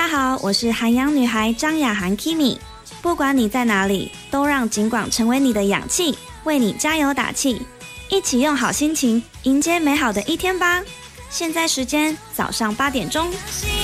家好，我是韩阳女孩张雅涵 Kimi。不管你在哪里，都让警广成为你的氧气，为你加油打气，一起用好心情迎接美好的一天吧。现在时间早上8点钟。